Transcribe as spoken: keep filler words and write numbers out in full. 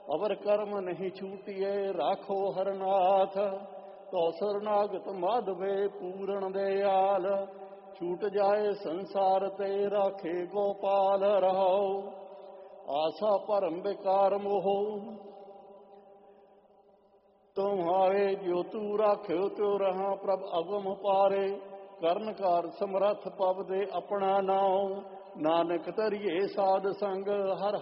ਅਵਰ ਕਰਮ ਨਹੀਂ ਛੂਟੀਏ ਰਾਖੋ ਹਰਨਾਥ। ਤੋ ਸਰਨਾਗਤ ਮਾਧਵੇ ਪੂਰਨ ਦਿਆਲ। ਛੂਟ ਜਾਏ ਸੰਸਾਰ ਤੇ ਰਾਖੇ ਗੋਪਾਲ ਰਹਾਉ। ਆਸਾ ਭਰਮ ਵਿਕਾਰ ਮੋਹ तुम्हारे जो तू राख्यो त्यो रहा प्रभ अगम पारे। ਕਰਨ ਕਾਰ ਸਮਰੱਥ ਪਵ ਦੇ ਆਪਣਾ ਨਾਉ। ਨਾਨਕ ਤਰੀਏ ਸਾਧ ਸੰਗ ਹਰ